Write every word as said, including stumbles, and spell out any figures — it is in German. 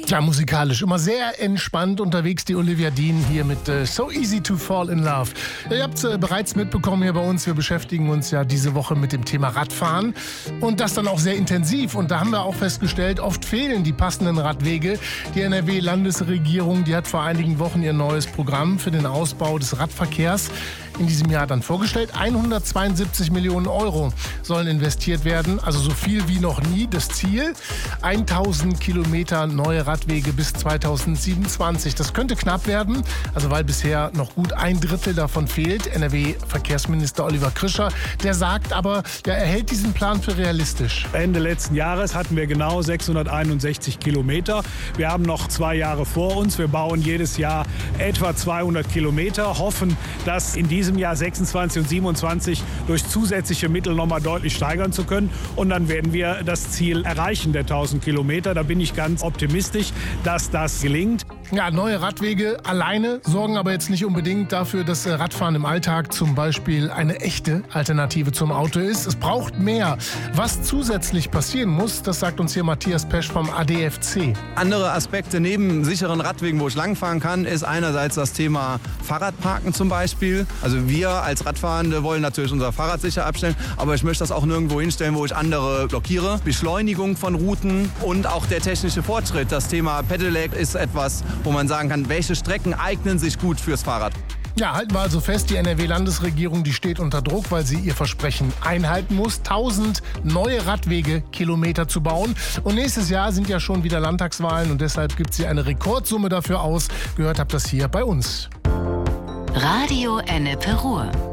Ja, musikalisch immer sehr entspannt unterwegs, die Olivia Dean hier mit äh, So Easy to Fall in Love. Ja, ihr habt es äh, bereits mitbekommen hier bei uns, wir beschäftigen uns ja diese Woche mit dem Thema Radfahren und das dann auch sehr intensiv. Und da haben wir auch festgestellt, oft fehlen die passenden Radwege. Die N R W-Landesregierung, die hat vor einigen Wochen ihr neues Programm für den Ausbau des Radverkehrs in diesem Jahr dann vorgestellt. hundertzweiundsiebzig Millionen Euro sollen investiert werden, also so viel wie noch nie. Das Ziel, tausend Kilometer neue Radwege bis zweitausendsiebenundzwanzig. Das könnte knapp werden, also weil bisher noch gut ein Drittel davon fehlt. N R W-Verkehrsminister Oliver Krischer, der sagt aber, der erhält diesen Plan für realistisch. Ende letzten Jahres hatten wir genau sechshunderteinundsechzig Kilometer. Wir haben noch zwei Jahre vor uns. Wir bauen jedes Jahr etwa zweihundert Kilometer, hoffen, dass in diesem Jahr sechsundzwanzig und siebenundzwanzig durch zusätzliche Mittel noch mal deutlich steigern zu können. Und dann werden wir das Ziel erreichen der tausend Kilometer. Da bin ich ganz optimistisch, dass das gelingt. Ja, neue Radwege alleine sorgen aber jetzt nicht unbedingt dafür, dass Radfahren im Alltag zum Beispiel eine echte Alternative zum Auto ist. Es braucht mehr. Was zusätzlich passieren muss, das sagt uns hier Matthias Pesch vom A D F C. Andere Aspekte neben sicheren Radwegen, wo ich langfahren kann, ist einerseits das Thema Fahrradparken zum Beispiel. Also wir als Radfahrende wollen natürlich unser Fahrrad sicher abstellen, aber ich möchte das auch nirgendwo hinstellen, wo ich andere blockiere. Beschleunigung von Routen und auch der technische Fortschritt. Das Thema Pedelec ist etwas, wo man sagen kann, welche Strecken eignen sich gut fürs Fahrrad. Ja, halten wir also fest, die N R W-Landesregierung, die steht unter Druck, weil sie ihr Versprechen einhalten muss, tausend neue Radwege, Kilometer zu bauen. Und nächstes Jahr sind ja schon wieder Landtagswahlen und deshalb gibt sie eine Rekordsumme dafür aus. Gehört habt das hier bei uns. Radio Ennepe Ruhr.